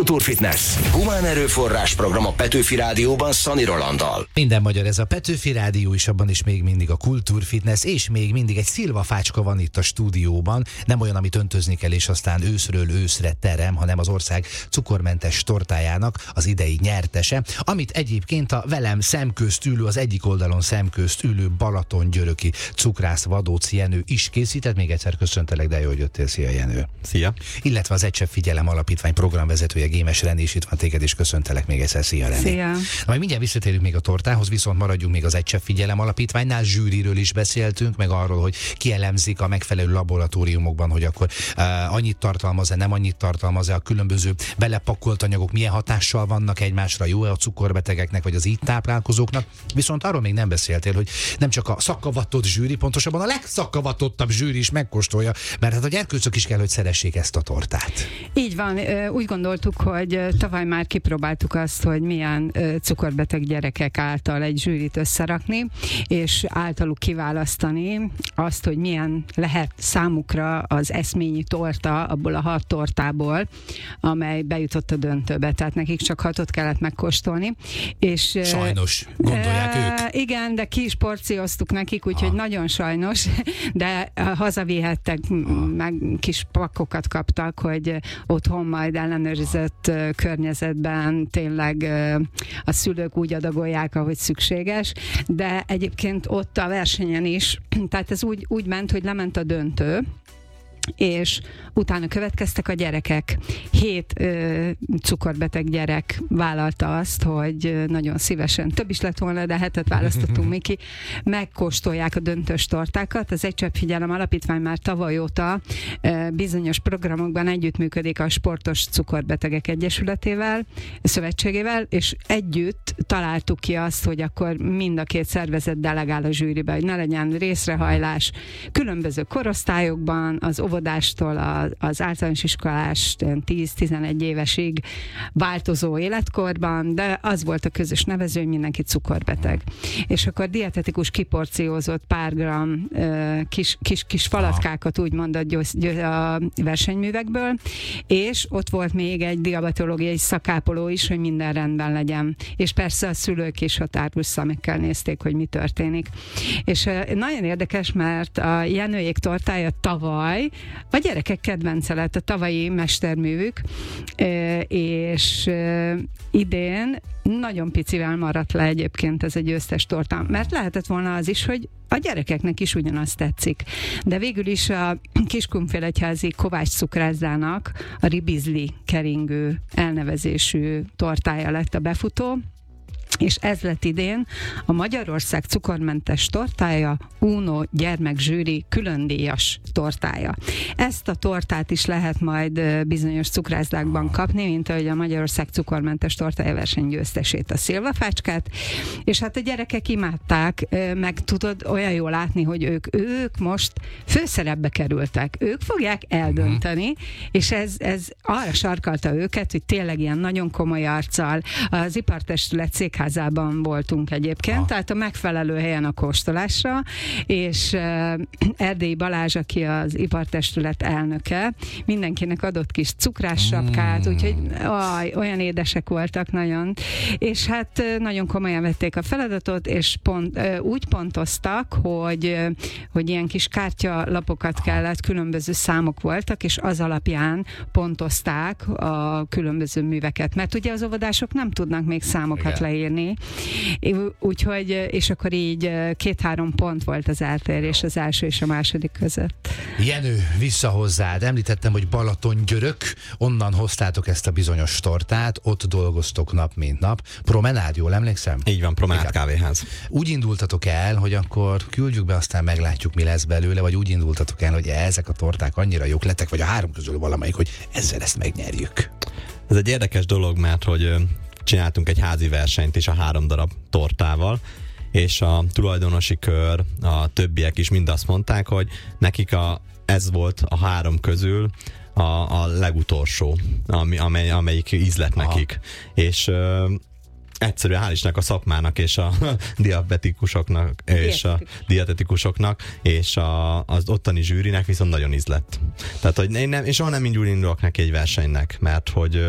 Kultúrfitness. Humán erőforrás program a Petőfi Rádióban Szani Rolanddal. Minden magyar, ez a Petőfi Rádió is, abban is még mindig a Kultúrfitness, és még mindig egy szilvafácska van itt a stúdióban. Nem olyan, amit öntözni kell, és aztán őszről őszre terem, hanem az ország cukormentes tortájának az idei nyertese, amit egyébként a velem szemközt ülő, az egyik oldalon szemközt ülő Balatongyöröki cukrász Vadóci Jenő is készített. Még egyszer köszöntelek, de jó, hogy jöttél. Szia, Jenő. Szia. Illetve az Egy Csepp Figyelem Alapítvány programvezetője, Gémes René is itt van, téged is köszöntelek még egyszer. Szia, René. Szia. Na, majd mindjárt visszatérünk még a tortához, viszont maradjunk még az Egy Csepp Figyelem Alapítványnál. Zsűriről is beszéltünk, meg arról, hogy kielemzik a megfelelő laboratóriumokban, hogy akkor annyit tartalmaz-e, nem annyit tartalmaz-e, a különböző belepakolt anyagok milyen hatással vannak egymásra, jó-e a cukorbetegeknek, vagy az így táplálkozóknak. Viszont arról még nem beszéltél, hogy nem csak a szakavatott zsűri, pontosabban a legszakavatottabb zsűri is megkóstolja, mert hát a gyerkőcök is kell, hogy szeressék ezt a tortát. Így van, úgy gondoltuk, hogy tavaly már kipróbáltuk azt, hogy milyen cukorbeteg gyerekek által egy zsűrit összerakni, és általuk kiválasztani azt, hogy milyen lehet számukra az eszményi torta abból a 6 tortából, amely bejutott a döntőbe. Tehát nekik csak 6-ot kellett megkóstolni. És, sajnos, gondolják ők. Igen, de ki is porcióztuk nekik, úgyhogy nagyon sajnos, de hazavihettek, meg kis pakokat kaptak, hogy otthon majd ellenőrzött környezetben tényleg a szülők úgy adagolják, ahogy szükséges, de egyébként ott a versenyen is, tehát ez úgy ment, hogy lement a döntő, és utána következtek a gyerekek. 7 cukorbeteg gyerek vállalta azt, hogy nagyon szívesen, több is lett volna, de 7-et választottunk mi ki, megkóstolják a döntős tortákat. Az Egy Csepp Figyelem Alapítvány már tavaly óta bizonyos programokban együttműködik a Sportos Cukorbetegek Egyesületével, szövetségével, és együtt találtuk ki azt, hogy akkor mind a 2 szervezet delegál a zsűribe, hogy ne legyen részrehajlás különböző korosztályokban, az óvodástól az általános iskolás 10-11 évesig változó életkorban, de az volt a közös nevező, hogy mindenki cukorbeteg. És akkor dietetikus kiporciózott pár gram kis falatkákat úgymond a versenyművekből, és ott volt még egy diabetológiai szakápoló is, hogy minden rendben legyen. És persze a szülők is határgus szemekkel nézték, hogy mi történik. És nagyon érdekes, mert a Jenőjék tortája tavaly a gyerekek kedvence lett, a tavalyi mesterművük, és idén nagyon picivel maradt le egyébként ez egy győztes torta, mert lehetett volna az is, hogy a gyerekeknek is ugyanazt tetszik. De végül is a Kiskunfélegyházi Kovács cukrászdának a ribizli keringő elnevezésű tortája lett a befutó, és ez lett idén a Magyarország cukormentes tortája Uno gyermekzsűri különdíjas tortája. Ezt a tortát is lehet majd bizonyos cukrászdákban kapni, mint ahogy a Magyarország cukormentes tortája verseny győztesét, a szilvafácskát, és hát a gyerekek imádták, meg tudod olyan jól látni, hogy ők most főszerepbe kerültek. Ők fogják eldönteni, és ez arra sarkalta őket, hogy tényleg ilyen nagyon komoly arccal az ipartestület székházában voltunk egyébként, tehát a megfelelő helyen a kóstolásra, és Erdélyi Balázs, aki az ipartestület elnöke, mindenkinek adott kis cukrás sapkát, úgyhogy olyan édesek voltak nagyon, és hát nagyon komolyan vették a feladatot, és úgy pontoztak, hogy ilyen kis kártyalapokat kellett, különböző számok voltak, és az alapján pontozták a különböző műveket, mert ugye az óvodások nem tudnak még számokat leírni, úgyhogy, és akkor így 2-3 pont volt az eltérés az első és a második között. Jenő, vissza hozzád. Említettem, hogy Balatongyörök, onnan hoztátok ezt a bizonyos tortát, ott dolgoztok nap mint nap. Promenád, jól emlékszem? Így van, Promenád kávéház. Úgy indultatok el, hogy akkor küldjük be, aztán meglátjuk, mi lesz belőle, vagy úgy indultatok el, hogy ezek a torták annyira jók lettek, vagy a 3 közül valamelyik, hogy ezzel ezt megnyerjük. Ez egy érdekes dolog, mert hogy csináltunk egy házi versenyt is a 3 darab tortával, és a tulajdonosi kör, a többiek is mind azt mondták, hogy nekik ez volt a 3 közül a legutolsó, amelyik ízlett nekik. És egyszerűen hál' Istennek a szakmának és a diabetikusoknak és a dietetikusoknak és az ottani zsűrinek viszont nagyon ízlett. Tehát, hogy én soha nem indulok neki egy versenynek, mert hogy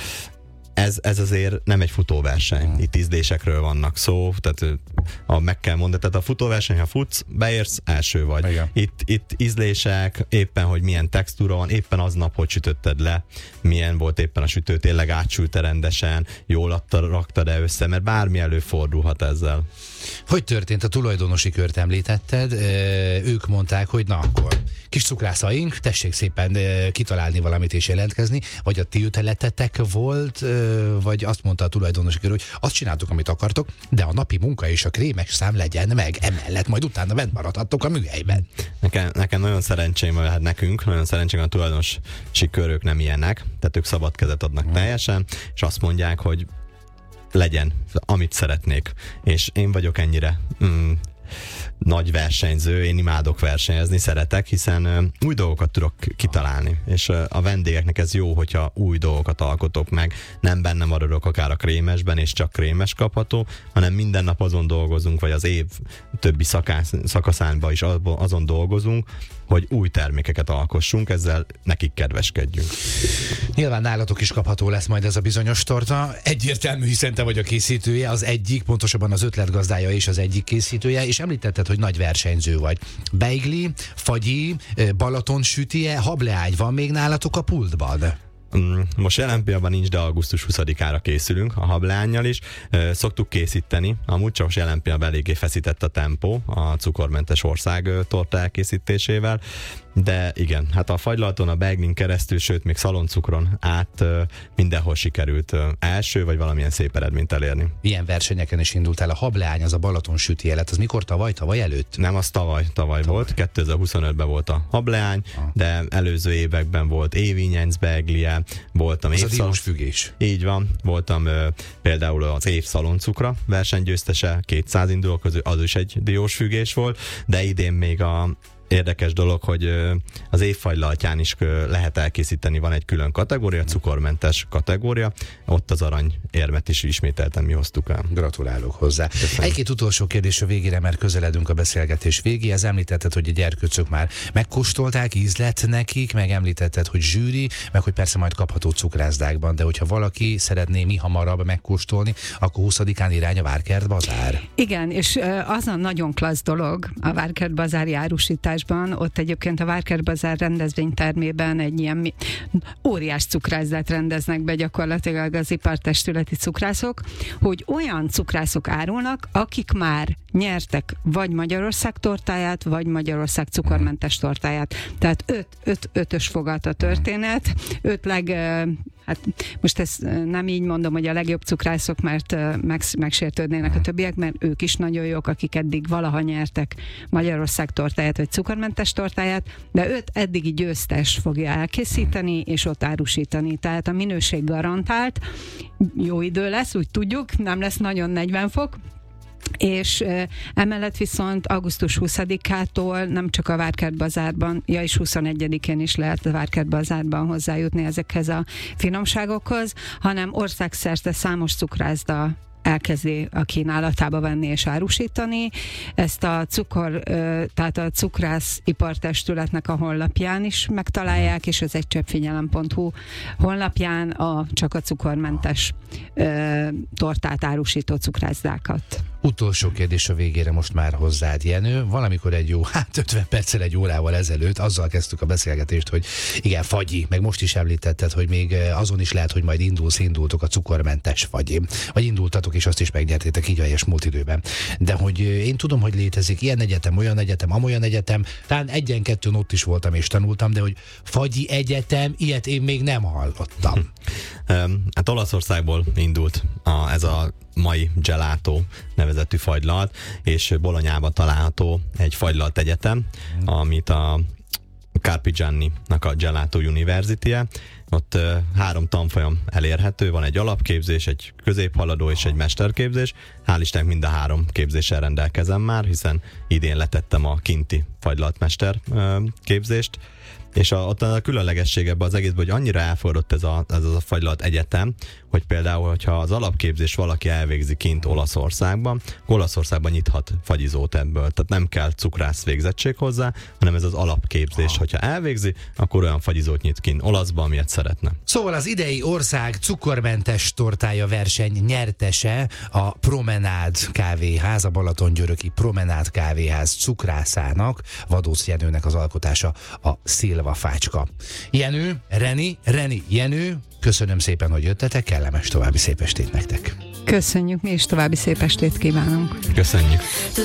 ez azért nem egy futóverseny. Itt ízlésekről vannak szó, tehát meg kell mondani, tehát a futóverseny, ha futsz, beérsz, első vagy. Itt ízlések, éppen, hogy milyen textúra van, éppen aznap, hogy sütötted le, milyen volt éppen a sütő, tényleg átsülte rendesen, jól raktad-e össze, mert bármi előfordulhat ezzel. Hogy történt? A tulajdonosi kört említetted, ők mondták, hogy na akkor kis cukrászaink, tessék szépen kitalálni valamit és jelentkezni, vagy a ti ötletetek volt, vagy azt mondta a tulajdonosi kör, hogy azt csináltuk, amit akartok, de a napi munka és a krémes szám legyen meg emellett, majd utána bent maradhattok a műhelyben. Nekem nagyon szerencsém, hát nekünk nagyon szerencsém, a tulajdonosi körök nem ilyenek, tehát ők szabad kezet adnak teljesen, és azt mondják, hogy legyen, amit szeretnék. És én vagyok ennyire nagy versenyző, én imádok versenyezni, szeretek, hiszen új dolgokat tudok kitalálni, és a vendégeknek ez jó, hogyha új dolgokat alkotok meg, nem benne maradok akár a krémesben, és csak krémes kapható, hanem minden nap azon dolgozunk, vagy az év többi szakaszánban is azon dolgozunk, hogy új termékeket alkossunk, ezzel nekik kedveskedjünk. Nyilván nálatok is kapható lesz majd ez a bizonyos torta. Egyértelmű, hiszen te vagy a készítője, az egyik, pontosabban az ötletgazdája és az egyik készítője, és említetted, hogy nagy versenyző vagy. Beigli, fagyi, Balaton sütie, hableány van még nálatok a pultban? Most jelen pillanatban nincs, de augusztus 20-ára készülünk a hableánnyal is. Szoktuk készíteni, amúgy csak jelen pillanatban eléggé feszített a tempó a cukormentes ország torta elkészítésével, de igen, hát a fagylalton, a beiglin keresztül, sőt még szaloncukron át mindenhol sikerült első vagy valamilyen szép eredményt elérni. Ilyen versenyeken is indultál, a hableány, az a Balaton süti lett, az mikor tavaly előtt? Nem, az tavaly volt, 2025-ben volt a hableány, de előző években volt évinyenc beiglie, voltam az a diósfügés. Így van, voltam például az év szaloncukra versenygyőztese, 200 indulók közül, az is egy diósfügés volt, de idén még érdekes dolog, hogy az évfagylaltján is lehet elkészíteni, van egy külön kategória, cukormentes kategória, ott az aranyérmet is ismételten mi hoztuk el. Gratulálok hozzá. Egy-két utolsó kérdés a végére, mert közeledünk a beszélgetés végéhez. Említetted, hogy a gyerkőcök már megkóstolták, ízlett nekik, meg említetted, hogy zsűri, meg hogy persze majd kapható cukrászdákban, de hogyha valaki szeretné mi hamarabb megkóstolni, akkor 20-án irány a Várkert Bazár. Igen, és az a nagyon klassz dolog a Várkert Bazári árusítás, ott egyébként a Várkert Bazár rendezvénytermében egy ilyen óriás cukrászdát rendeznek be gyakorlatilag az ipartestületi cukrászok, hogy olyan cukrászok árulnak, akik már nyertek vagy Magyarország tortáját, vagy Magyarország cukormentes tortáját. Tehát ötös fogat a történet, hát most ezt nem így mondom, hogy a legjobb cukrászok, mert megsértődnének a többiek, mert ők is nagyon jók, akik eddig valaha nyertek Magyarország tortáját, vagy cukormentes tortáját, de 5 eddigi győztes fogja elkészíteni, és ott árusítani. Tehát a minőség garantált, jó idő lesz, úgy tudjuk, nem lesz nagyon 40 fok, és emellett viszont augusztus 20-ától nem csak a Várkert Bazárban, és 21-én is lehet a Várkert Bazárban hozzájutni ezekhez a finomságokhoz, hanem országszerte számos cukrászda elkezdi a kínálatába venni és árusítani. Ezt tehát a cukrász ipartestületnek a honlapján is megtalálják, és az egycseppfigyelem.hu honlapján csak a cukormentes tortát árusító cukrászdákat. Utolsó kérdés a végére most már hozzád, Jenő. Valamikor 50 perccel, egy órával ezelőtt azzal kezdtük a beszélgetést, hogy igen, fagyi, meg most is említetted, hogy még azon is lehet, hogy majd indultok a cukormentes fagyi. Vagy indultatok, és azt is megnyertétek így a helyes múlt időben. De hogy én tudom, hogy létezik ilyen egyetem, olyan egyetem, amolyan egyetem, talán egyen-kettőn ott is voltam és tanultam, de hogy fagyi egyetem, ilyet én még nem hallottam. Hát Olaszországból indult ez a mai gelato nevezetű fagylalt, és Bolonyában található egy fagylalt egyetem, amit a Carpigiani-nak a Gelato University-je. Ott 3 tanfolyam elérhető, van egy alapképzés, egy középhaladó és egy mesterképzés. Hál' Istennek mind a 3 képzéssel rendelkezem már, hiszen idén letettem a kinti fagylaltmester képzést, És ott a különlegesség ebben az egészben, hogy annyira elforrott ez a fagylalt egyetem, hogy például, hogyha az alapképzés valaki elvégzi kint Olaszországban, Olaszországban nyithat fagyizót ebből. Tehát nem kell cukrász végzettség hozzá, hanem ez az alapképzés. Hogyha elvégzi, akkor olyan fagyizót nyit kint Olaszba, amilyet szeretne. Szóval az idei ország cukormentes tortája verseny nyertese a Promenád kávéház, a Balatongyöröki Promenád kávéház cukrászának, Vadósz Jenőnek az alkotása a Szilva fácska. Jenő, Reni, Jenő, köszönöm szépen, hogy jöttetek, kellemes további szép estét nektek. Köszönjük, mi is további szép estét kívánunk. Köszönjük.